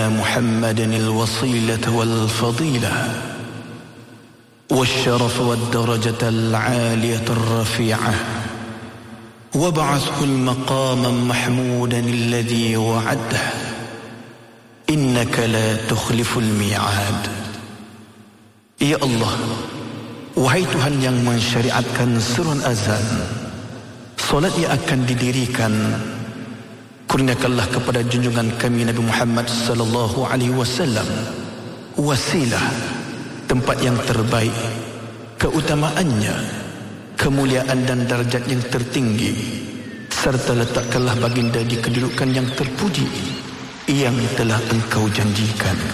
لنا محمدا الوصيلة والفضيلة والشرف والدرجة العالية الرفيعة وابعثه المقاما محمودا الذي وعده إنك لا تخلف الميعاد. Ya Allah, wahai Tuhan yang mensyariatkan seruan azan, solat yang akan didirikan, kurniakanlah kepada junjungan kami Nabi Muhammad sallallahu alaihi wasallam wasilah, tempat yang terbaik, keutamaannya, kemuliaan dan darjat yang tertinggi, serta letakkanlah baginda di kedudukan yang terpuji yang telah Engkau janjikan.